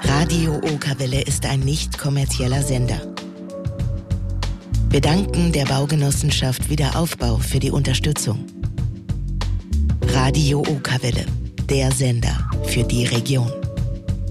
Radio Okerwelle ist ein nicht kommerzieller Sender. Wir danken der Baugenossenschaft Wiederaufbau für die Unterstützung. Radio Okerwelle, der Sender für die Region.